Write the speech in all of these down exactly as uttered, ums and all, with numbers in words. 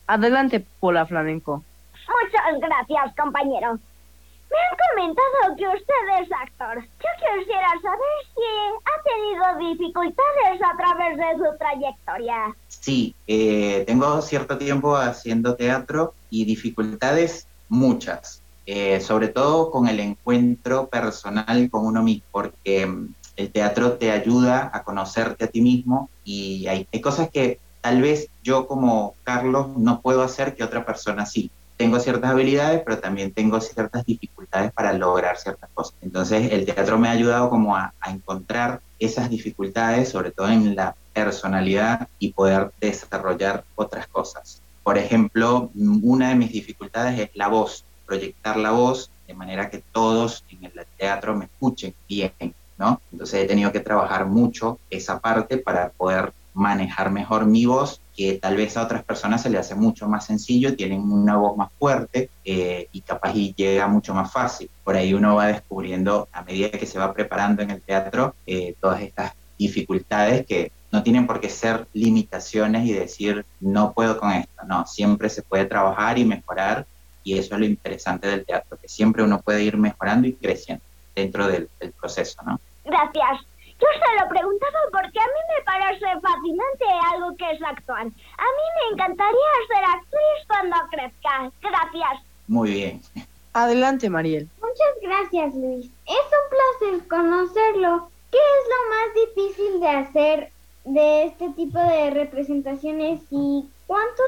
Adelante, Pola Flamenco. Muchas gracias, compañero. Me han comentado que usted es actor. Yo quisiera saber si ha tenido dificultades a través de su trayectoria. Sí, eh, tengo cierto tiempo haciendo teatro y dificultades muchas, eh, sobre todo con el encuentro personal con uno mismo, porque mm, el teatro te ayuda a conocerte a ti mismo y hay, hay cosas que tal vez yo como Carlos no puedo hacer que otra persona sí. Tengo ciertas habilidades, pero también tengo ciertas dificultades para lograr ciertas cosas. Entonces, el teatro me ha ayudado como a, a encontrar esas dificultades, sobre todo en la personalidad y poder desarrollar otras cosas. Por ejemplo, una de mis dificultades es la voz, proyectar la voz de manera que todos en el teatro me escuchen bien, ¿no? Entonces he tenido que trabajar mucho esa parte para poder manejar mejor mi voz, que tal vez a otras personas se le hace mucho más sencillo, tienen una voz más fuerte eh, y capaz y llega mucho más fácil. Por ahí uno va descubriendo, a medida que se va preparando en el teatro, eh, todas estas dificultades que no tienen por qué ser limitaciones y decir no puedo con esto, no, siempre se puede trabajar y mejorar y eso es lo interesante del teatro, que siempre uno puede ir mejorando y creciendo dentro del, del proceso, ¿no? Gracias. Yo se lo preguntaba porque a mí me parece fascinante algo que es actuar. A mí me encantaría ser actriz cuando crezca. Gracias. Muy bien. Adelante, Mariel. Muchas gracias, Luis. Es un placer conocerlo. ¿Qué es lo más difícil de hacer de este tipo de representaciones y cuánto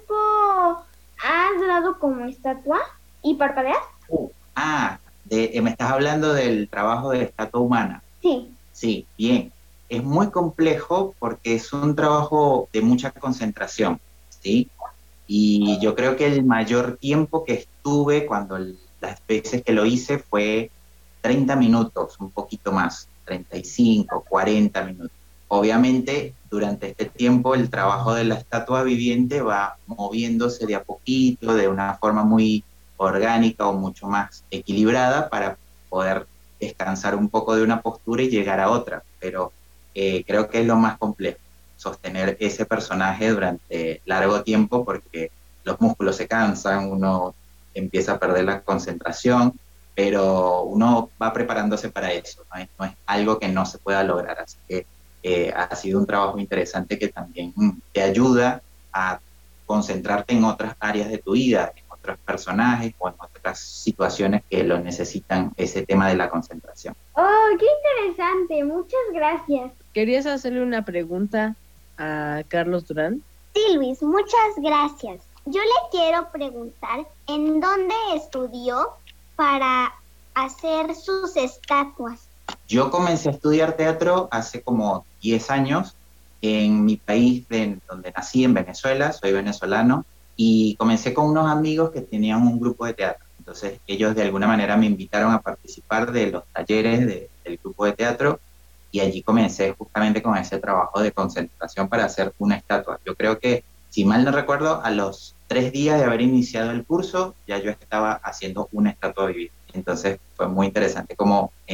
tiempo has durado como estatua y parpadeas? Uh, ah, de, eh, me estás hablando del trabajo de estatua humana. Sí. Sí, bien. Es muy complejo porque es un trabajo de mucha concentración, ¿sí? Y yo creo que el mayor tiempo que estuve cuando el, las veces que lo hice fue treinta minutos, un poquito más, treinta y cinco, cuarenta minutos. Obviamente, durante este tiempo el trabajo de la estatua viviente va moviéndose de a poquito, de una forma muy orgánica o mucho más equilibrada para poder descansar un poco de una postura y llegar a otra, pero eh, creo que es lo más complejo, sostener ese personaje durante largo tiempo porque los músculos se cansan, uno empieza a perder la concentración, pero uno va preparándose para eso, no es, no es algo que no se pueda lograr, así que eh, ha sido un trabajo interesante que también te ayuda a concentrarte en otras áreas de tu vida, en otros personajes o en otras situaciones que lo necesitan, ese tema de la concentración. Oh, qué interesante. Muchas gracias. ¿Querías hacerle una pregunta a Carlos Durán? Sí, Luis, muchas gracias. Yo le quiero preguntar en dónde estudió para hacer sus estatuas. Yo comencé a estudiar teatro hace como diez años en mi país de, donde nací, en Venezuela, soy venezolano, y comencé con unos amigos que tenían un grupo de teatro. Entonces ellos de alguna manera me invitaron a participar de los talleres de, del grupo de teatro y allí comencé justamente con ese trabajo de concentración para hacer una estatua. Yo creo que, si mal no recuerdo, a los tres días de haber iniciado el curso ya yo estaba haciendo una estatua viviente. Entonces fue muy interesante como